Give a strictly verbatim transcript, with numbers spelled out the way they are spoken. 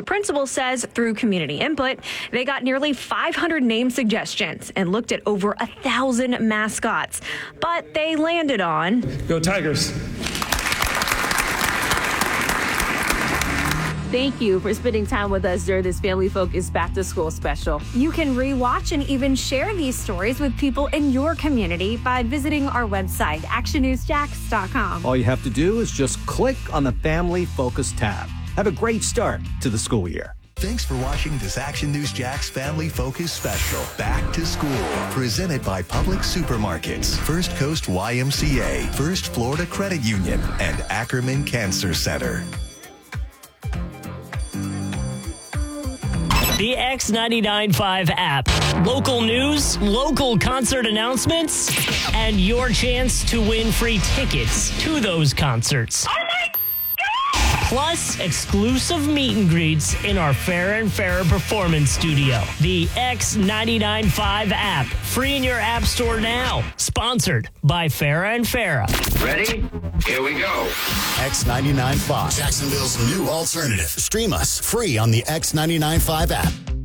principal says through community input, they got nearly five hundred name suggestions and looked at over a thousand mascots. But they landed on Go Tigers. Thank you for spending time with us during this Family Focus Back to School special. You can rewatch and even share these stories with people in your community by visiting our website, action news jax dot com. All you have to do is just click on the Family Focus tab. Have a great start to the school year. Thanks for watching this Action News Jax Family Focus special, Back to School, presented by Public Supermarkets, First Coast Y M C A, First Florida Credit Union, and Ackerman Cancer Center. The X ninety-nine point five app. Local news, local concert announcements, and your chance to win free tickets to those concerts. Oh my God! Plus, exclusive meet and greets in our Farrah and Farrah Performance Studio. The X ninety-nine point five app. Free in your app store now. Sponsored by Farrah and Farrah. Ready? Here we go. X ninety-nine point five. Jacksonville's new alternative. Stream us free on the X ninety-nine point five app.